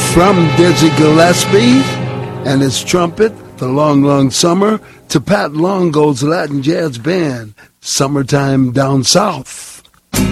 From Dizzy Gillespie and his trumpet, The Long, Long Summer, to Pat Longo's Latin Jazz Band, Summertime Down South.